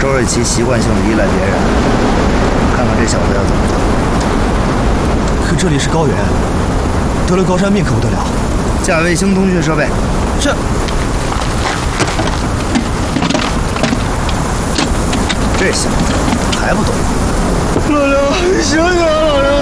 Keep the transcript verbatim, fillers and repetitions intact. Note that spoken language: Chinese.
周瑞奇习惯性的依赖别人，看看这小子要怎么做。 可这里是高原，得了高山病可不得了。 架卫星通讯设备。 是。 这小子还不懂。 老刘，醒醒啊，老刘！